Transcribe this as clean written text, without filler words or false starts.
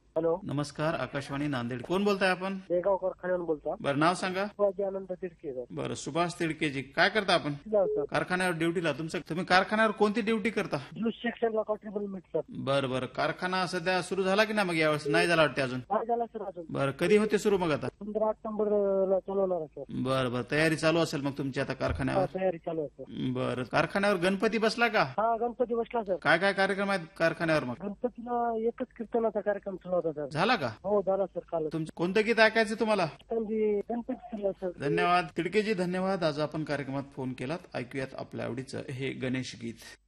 Hello, नमस्कार, आकाशवाणी नांदेड. कोण बोलताय आपण? बेगाव कारखान्यावरून बोलतो. बरं, नाव सांगा. शिवाजी आनंद तिडके सर. बरं, सुभाष तिडकेजी, काय करता आपण? सर, कारखान्यावर ड्युटीला. तुम्ही कारखान्यावर कोणती ड्युटी करता? Juice सेक्शनला कॉन्ट्रीबल meet sir. बरं बरं, कारखाना सध्या सुरू झाला की नाही मग यावेळेस? नाही झाला वाटते अजून. काय झाला सर अजून? बरं, कधी होते सुरू मग आता? 15 ऑक्टोबर ला चालवणार आहे सर. बरं बरं, तयारी चालू असेल मग तुमची आता हा, कारखान्यावर. तयारी चालू आहे सर. बरं, कारखान्यावर गणपती बसला का? हा, गणपती बसला सर. काय काय कार्यक्रम आहेत कारखान्यावर मग? गणपतीला एकच कीर्तनाचा कार्यक्रम सुरू होता सर. झाला का? हो, झाला सर काल. तुमचं कोणतं गीत ऐकायचं तुम्हाला? गणपती सुरू सर. धन्यवाद तिडकेजी, धन्यवाद. आज आपण कार्यक्रमात फोन केलात. ऐकूयात आपल्या आवडीचं हे गणेश गीत.